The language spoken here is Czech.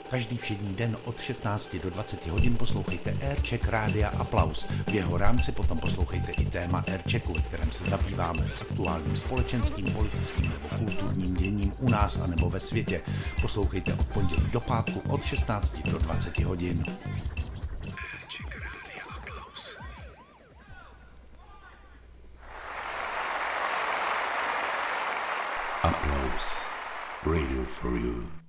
Každý všední den od 16 do 20 hodin poslouchejte Aircheck Rádia Aplaus. V jeho rámci potom poslouchejte i téma Airchecku, ve kterém se zabýváme aktuálním společenským, politickým nebo kulturním děním u nás anebo ve světě. Poslouchejte od pondělí do pátku od 16 do 20 hodin. Applause. Radio for you.